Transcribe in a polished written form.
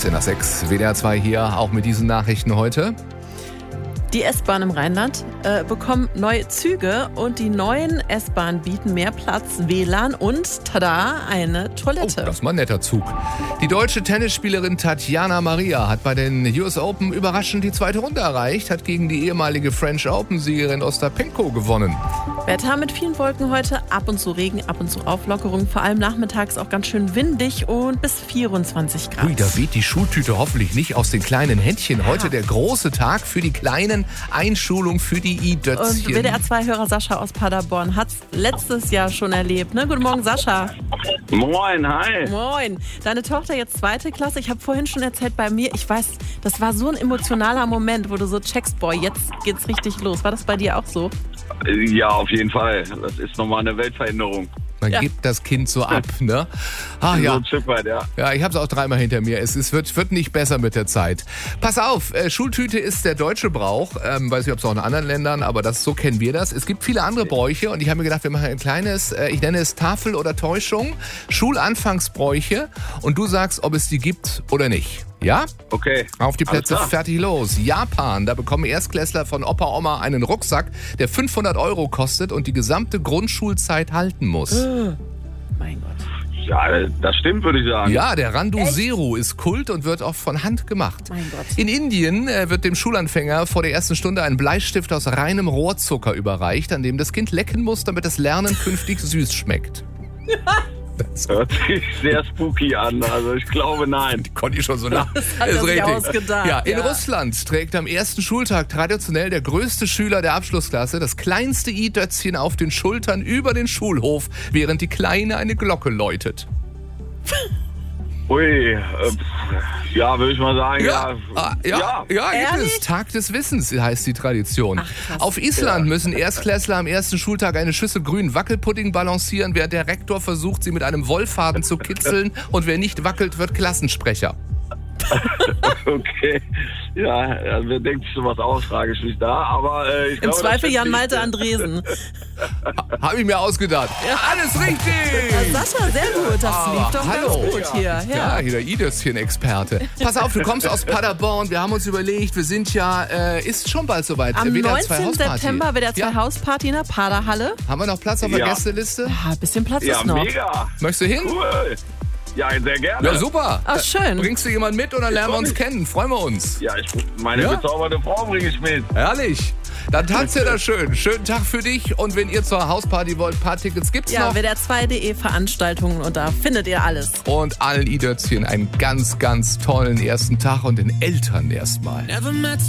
18 nach 6. WDR 2 hier, auch mit diesen Nachrichten heute. Die S-Bahn im Rheinland bekommen neue Züge und die neuen S-Bahnen bieten mehr Platz, WLAN und, tada, eine Toilette. Oh, das ist mal ein netter Zug. Die deutsche Tennisspielerin Tatjana Maria hat bei den US Open überraschend die zweite Runde erreicht, hat gegen die ehemalige French Open-Siegerin Ostapenko gewonnen. Wetter mit vielen Wolken heute, ab und zu Regen, ab und zu Auflockerung, vor allem nachmittags auch ganz schön windig und bis 24 Grad. Ui, da weht die Schultüte hoffentlich nicht aus den kleinen Händchen. Heute der große Tag für die Kleinen, Einschulung für die I-Dötzchen. Und WDR 2-Hörer Sascha aus Paderborn hat es letztes Jahr schon erlebt. Ne? Guten Morgen, Sascha. Moin, hi. Moin. Deine Tochter jetzt 2. Klasse. Ich habe vorhin schon erzählt, bei mir, ich weiß, das war so ein emotionaler Moment, wo du so checkst, boah, jetzt geht's richtig los. War das bei dir auch so? Ja, auf jeden Fall. Das ist nochmal eine Weltveränderung. Man gibt das Kind so ab, ne? Ach ja. So ein Stück weit, ja. Ja, ich habe es auch 3-mal hinter mir. Es wird nicht besser mit der Zeit. Pass auf, Schultüte ist der deutsche Brauch. Weiß nicht, ob es auch in anderen Ländern, aber so kennen wir das. Es gibt viele andere Bräuche und ich habe mir gedacht, wir machen ein kleines, ich nenne es Tafel oder Täuschung, Schulanfangsbräuche und du sagst, ob es die gibt oder nicht. Ja? Okay. Auf die Plätze, fertig, los. Japan, da bekommen Erstklässler von Opa, Oma einen Rucksack, der 500 € kostet und die gesamte Grundschulzeit halten muss. Mein Gott. Ja, das stimmt, würde ich sagen. Ja, der Randu Zero ist Kult und wird auch von Hand gemacht. Mein Gott. In Indien wird dem Schulanfänger vor der ersten Stunde ein Bleistift aus reinem Rohrzucker überreicht, an dem das Kind lecken muss, damit das Lernen künftig süß schmeckt. Das hört sich sehr spooky an, also ich glaube, nein. Die konnte ich schon so lachen. Das hat er sich ausgedacht. Ja, in Russland trägt am ersten Schultag traditionell der größte Schüler der Abschlussklasse das kleinste I-Dötzchen auf den Schultern über den Schulhof, während die Kleine eine Glocke läutet. Ui, ja, würde ich mal sagen, ja, gibt es. Tag des Wissens heißt die Tradition. Ach, auf Island müssen Erstklässler am ersten Schultag eine Schüssel grünen Wackelpudding balancieren, während der Rektor versucht, sie mit einem Wollfaden zu kitzeln und wer nicht wackelt, wird Klassensprecher. Okay, ja, wer denkt sich sowas aus, frage ich mich da, aber ich glaube... Im Zweifel Jan-Malte Andresen. Habe ich mir ausgedacht. Ja, alles richtig! Ja, Sascha, sehr gut, das lief doch ganz gut hier. Ja, hier der I-Dötzchen-Experte. Pass auf, du kommst aus Paderborn, wir haben uns überlegt, wir sind ja, ist schon bald soweit. Am WDR 19. September WDR 2 Hausparty in der Paderhalle. Haben wir noch Platz auf der Gästeliste? Ja, ein bisschen Platz Ja, ist noch. mega. Möchtest du hin? Cool. Ja, sehr gerne. Ja, super. Ach, schön. Bringst du jemanden mit oder lernen wir uns kennen? Freuen wir uns. Ja, meine bezauberte Frau bringe ich mit. Herrlich. Dann tanzt ihr da schön. Schönen Tag für dich. Und wenn ihr zur Hausparty wollt, ein paar Tickets gibt's Ja, noch. WDR2.de Veranstaltungen und da findet ihr alles. Und allen I-Dötzchen einen ganz, ganz tollen ersten Tag und den Eltern erstmal.